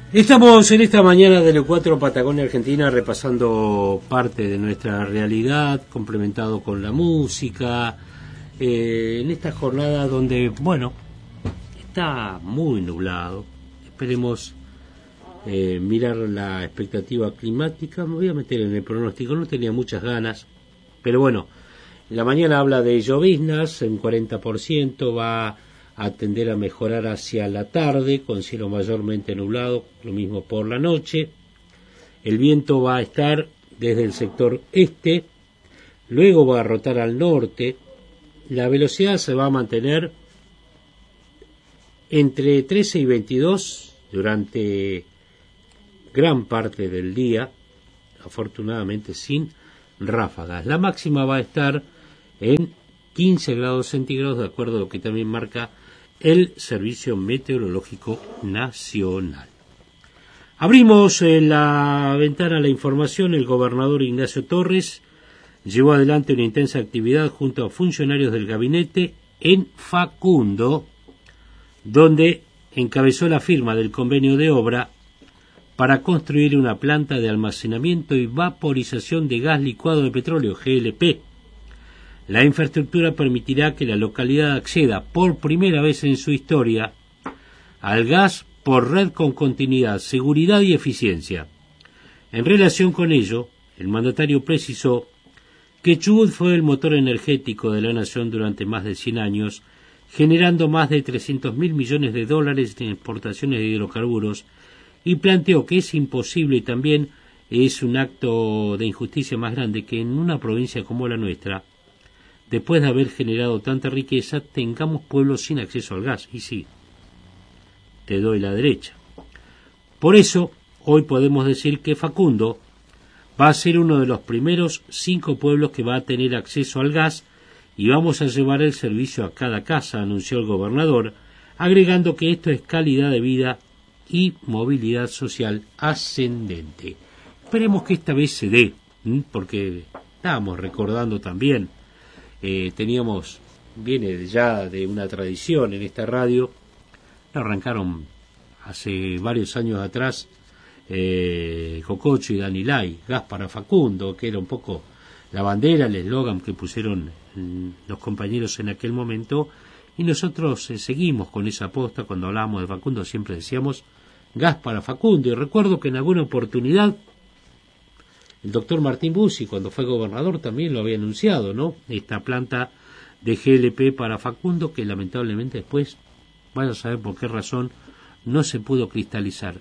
Estamos en esta mañana del E4 Patagonia Argentina repasando parte de nuestra realidad, complementado con la música, en esta jornada donde, bueno, está muy nublado. Esperemos mirar la expectativa climática. Me voy a meter en el pronóstico, no tenía muchas ganas, pero bueno, la mañana habla de lloviznas en 40%, va a tender a mejorar hacia la tarde, con cielo mayormente nublado, lo mismo por la noche. El viento va a estar desde el sector este, luego va a rotar al norte. La velocidad se va a mantener entre 13 y 22 durante gran parte del día, afortunadamente sin ráfagas. La máxima va a estar en 15 grados centígrados, de acuerdo a lo que también marca el Servicio Meteorológico Nacional. Abrimos la ventana a la información. El gobernador Ignacio Torres llevó adelante una intensa actividad junto a funcionarios del gabinete en Facundo, donde encabezó la firma del convenio de obra para construir una planta de almacenamiento y vaporización de gas licuado de petróleo, GLP. La infraestructura permitirá que la localidad acceda por primera vez en su historia al gas por red con continuidad, seguridad y eficiencia. En relación con ello, el mandatario precisó que Chubut fue el motor energético de la nación durante más de 100 años, generando más de 300.000 millones de dólares en exportaciones de hidrocarburos, y planteó que es imposible y también es un acto de injusticia más grande que en una provincia como la nuestra, después de haber generado tanta riqueza, tengamos pueblos sin acceso al gas. Y sí, te doy la derecha. Por eso, hoy podemos decir que Facundo va a ser uno de los primeros 5 pueblos que va a tener acceso al gas y vamos a llevar el servicio a cada casa, anunció el gobernador, agregando que esto es calidad de vida y movilidad social ascendente. Esperemos que esta vez se dé, porque estábamos recordando también, viene ya de una tradición en esta radio, arrancaron hace varios años atrás Cococho y Danilay, gas para Facundo, que era un poco la bandera, el eslogan que pusieron los compañeros en aquel momento, y nosotros seguimos con esa aposta. Cuando hablábamos de Facundo siempre decíamos gas para Facundo, y recuerdo que en alguna oportunidad el doctor Martín Bussi, cuando fue gobernador, también lo había anunciado, ¿no? Esta planta de GLP para Facundo, que lamentablemente después, vaya a saber por qué razón, no se pudo cristalizar.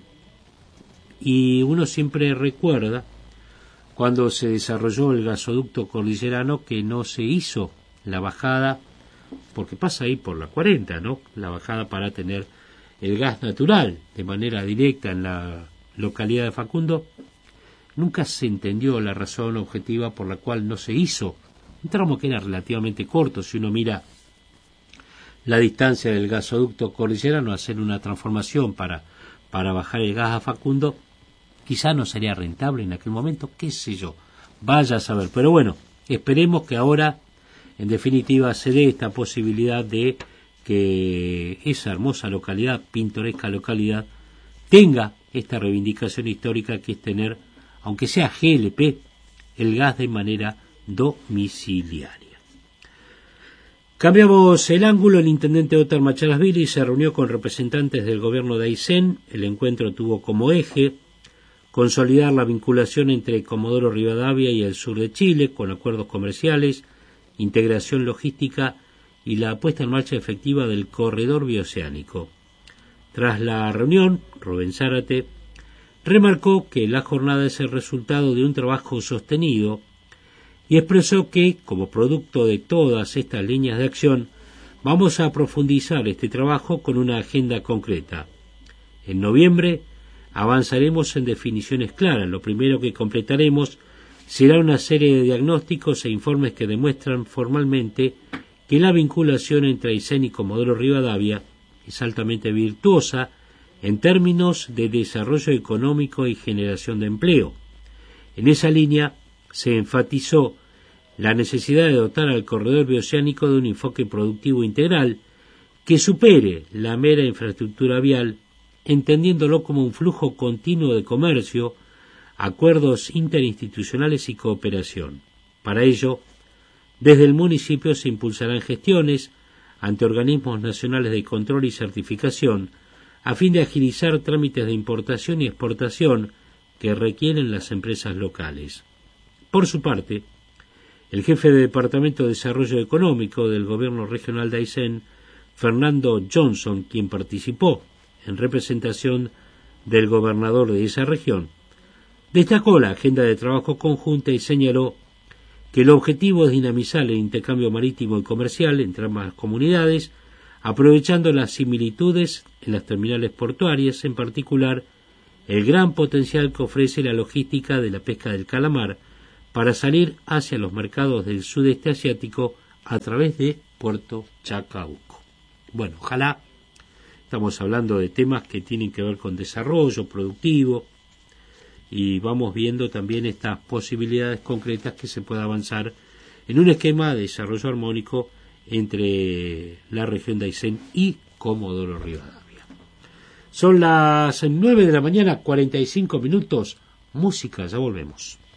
Y uno siempre recuerda cuando se desarrolló el gasoducto cordillerano que no se hizo la bajada, porque pasa ahí por la 40, ¿no? La bajada para tener el gas natural de manera directa en la localidad de Facundo. Nunca se entendió la razón objetiva por la cual no se hizo un tramo que era relativamente corto. Si uno mira la distancia del gasoducto cordillerano, hacer una transformación para bajar el gas a Facundo, quizá no sería rentable en aquel momento, qué sé yo, vaya a saber. Pero bueno, esperemos que ahora, en definitiva, se dé esta posibilidad de que esa hermosa localidad, pintoresca localidad, tenga esta reivindicación histórica que es tener, aunque sea GLP, el gas de manera domiciliaria. Cambiamos el ángulo. El intendente Óscar Machalásvili se reunió con representantes del gobierno de Aysén. El encuentro tuvo como eje consolidar la vinculación entre Comodoro Rivadavia y el sur de Chile, con acuerdos comerciales, integración logística y la puesta en marcha efectiva del corredor bioceánico. Tras la reunión, Rubén Zárate remarcó que la jornada es el resultado de un trabajo sostenido y expresó que, como producto de todas estas líneas de acción, vamos a profundizar este trabajo con una agenda concreta. En noviembre avanzaremos en definiciones claras. Lo primero que completaremos será una serie de diagnósticos e informes que demuestran formalmente que la vinculación entre Aysén y Comodoro Rivadavia es altamente virtuosa en términos de desarrollo económico y generación de empleo. En esa línea se enfatizó la necesidad de dotar al corredor bioceánico de un enfoque productivo integral que supere la mera infraestructura vial entendiéndolo como un flujo continuo de comercio, acuerdos interinstitucionales y cooperación. Para ello, desde el municipio se impulsarán gestiones ante organismos nacionales de control y certificación a fin de agilizar trámites de importación y exportación que requieren las empresas locales. Por su parte, el jefe de Departamento de Desarrollo Económico del Gobierno Regional de Aysén, Fernando Johnson, quien participó en representación del gobernador de esa región, destacó la agenda de trabajo conjunta y señaló que el objetivo es dinamizar el intercambio marítimo y comercial entre ambas comunidades, aprovechando las similitudes en las terminales portuarias, en particular el gran potencial que ofrece la logística de la pesca del calamar para salir hacia los mercados del sudeste asiático a través de Puerto Chacabuco. Bueno, ojalá, estamos hablando de temas que tienen que ver con desarrollo productivo y vamos viendo también estas posibilidades concretas que se pueda avanzar en un esquema de desarrollo armónico entre la región de Aysén y Comodoro Rivadavia. Son las 9 de la mañana, 45 minutos. Música, ya volvemos.